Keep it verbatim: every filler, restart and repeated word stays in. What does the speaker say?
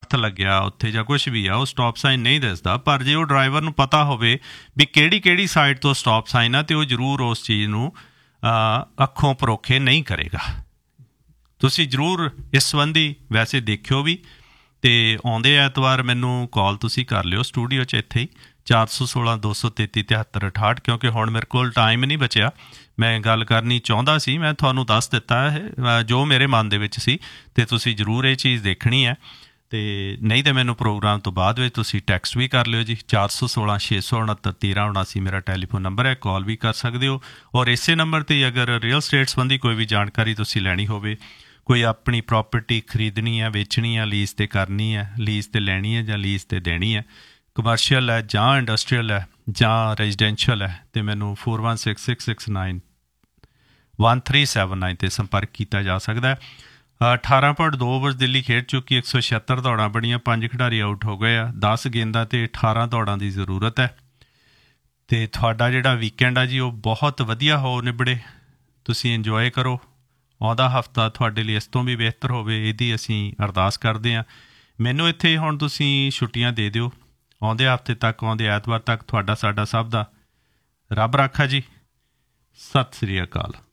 ਦਰਖਤ ਲੱਗਿਆ ਉੱਥੇ ਜਾਂ ਕੁਛ ਵੀ ਆ ਉਹ ਸਟਾਪ ਸਾਈਨ ਨਹੀਂ ਦੱਸਦਾ। ਪਰ ਜੇ ਉਹ ਡਰਾਈਵਰ ਨੂੰ ਪਤਾ ਹੋਵੇ ਵੀ ਕਿਹੜੀ ਕਿਹੜੀ ਸਾਈਡ ਤੋਂ ਸਟਾਪ ਸਾਈਨ ਆ, ਅਤੇ ਉਹ ਜ਼ਰੂਰ ਉਸ ਚੀਜ਼ ਨੂੰ ਅੱਖੋਂ ਪਰੋਖੇ ਨਹੀਂ ਕਰੇਗਾ। ਤੁਸੀਂ ਜ਼ਰੂਰ ਇਸ ਸੰਬੰਧੀ ਵੈਸੇ ਦੇਖਿਓ ਵੀ, ਅਤੇ ਆਉਂਦੇ ਐਤਵਾਰ ਮੈਨੂੰ ਕਾਲ ਤੁਸੀਂ ਕਰ ਲਿਓ ਸਟੂਡੀਓ 'ਚ ਇੱਥੇ ਹੀ ਚਾਰ ਸੌ ਸੋਲਾਂ ਦੋ ਸੌ ਤੇਤੀ ਤਿਹੱਤਰ ਅਠਾਹਠ, ਕਿਉਂਕਿ ਹੁਣ ਮੇਰੇ ਕੋਲ ਟਾਈਮ ਨਹੀਂ ਬਚਿਆ। ਮੈਂ ਗੱਲ ਕਰਨੀ ਚਾਹੁੰਦਾ ਸੀ, ਮੈਂ ਤੁਹਾਨੂੰ ਦੱਸ ਦਿੱਤਾ ਇਹ ਜੋ ਮੇਰੇ ਮਨ ਦੇ ਵਿੱਚ ਸੀ, ਅਤੇ ਤੁਸੀਂ ਜ਼ਰੂਰ ਇਹ ਚੀਜ਼ ਦੇਖਣੀ ਹੈ। ਅਤੇ ਨਹੀਂ ਤਾਂ ਮੈਨੂੰ ਪ੍ਰੋਗਰਾਮ ਤੋਂ ਬਾਅਦ ਵਿੱਚ ਤੁਸੀਂ ਟੈਕਸਟ ਵੀ ਕਰ ਲਿਓ ਜੀ। ਚਾਰ ਸੌ ਸੋਲਾਂ ਛੇ ਸੌ ਉਣਹੱਤਰ ਤੇਰ੍ਹਾਂ ਉਣਾਸੀ ਮੇਰਾ ਟੈਲੀਫੋਨ ਨੰਬਰ ਹੈ, ਕਾਲ ਵੀ ਕਰ ਸਕਦੇ ਹੋ। ਔਰ ਇਸੇ ਨੰਬਰ 'ਤੇ ਅਗਰ ਰੀਅਲ ਸਟੇਟ ਸੰਬੰਧੀ ਕੋਈ ਵੀ ਜਾਣਕਾਰੀ ਤੁਸੀਂ ਲੈਣੀ ਹੋਵੇ, ਕੋਈ ਆਪਣੀ ਪ੍ਰੋਪਰਟੀ ਖਰੀਦਣੀ ਹੈ, ਵੇਚਣੀ ਹੈ, ਲੀਜ਼ 'ਤੇ ਕਰਨੀ ਹੈ, ਲੀਜ਼ 'ਤੇ ਲੈਣੀ ਹੈ ਜਾਂ ਲੀਜ਼ 'ਤੇ ਦੇਣੀ ਹੈ, ਕਮਰਸ਼ੀਅਲ ਹੈ ਜਾਂ ਇੰਡਸਟਰੀਅਲ ਹੈ ਜਾਂ ਰੈਜ਼ੀਡੈਂਸ਼ੀਅਲ ਹੈ, ਅਤੇ ਮੈਨੂੰ four one six six six nine one three seven nine 'ਤੇ ਸੰਪਰਕ ਕੀਤਾ ਜਾ ਸਕਦਾ ਹੈ। ਅਠਾਰਾਂ ਪੁਆਇੰਟ ਦੋ ਓਵਰਸ ਦਿੱਲੀ ਖੇਡ ਚੁੱਕੀ, ਇੱਕ ਸੌ ਛਿਹੱਤਰ ਦੌੜਾਂ ਬਣੀਆਂ, ਪੰਜ ਖਿਡਾਰੀ ਆਊਟ ਹੋ ਗਏ ਆ, ਦਸ ਗੇਂਦਾਂ 'ਤੇ ਅਠਾਰਾਂ ਦੌੜਾਂ ਦੀ ਜ਼ਰੂਰਤ ਹੈ। ਅਤੇ ਤੁਹਾਡਾ ਜਿਹੜਾ ਵੀਕਐਂਡ ਆ ਜੀ ਉਹ ਬਹੁਤ ਵਧੀਆ ਹੋ ਨਿਬੜੇ, ਤੁਸੀਂ ਇੰਜੋਏ ਕਰੋ। ਆਉਂਦਾ ਹਫ਼ਤਾ ਤੁਹਾਡੇ ਲਈ ਇਸ ਤੋਂ ਵੀ ਬਿਹਤਰ ਹੋਵੇ, ਇਹਦੀ ਅਸੀਂ ਅਰਦਾਸ ਕਰਦੇ ਹਾਂ। ਮੈਨੂੰ ਇੱਥੇ ਹੁਣ ਤੁਸੀਂ ਛੁੱਟੀਆਂ ਦੇ ਦਿਓ, ਆਉਂਦੇ ਹਫ਼ਤੇ ਤੱਕ, ਆਉਂਦੇ ਐਤਵਾਰ ਤੱਕ ਤੁਹਾਡਾ ਸਾਡਾ ਸਭ ਦਾ ਰੱਬ ਰਾਖਾ ਜੀ। ਸਤਿ ਸ੍ਰੀ ਅਕਾਲ।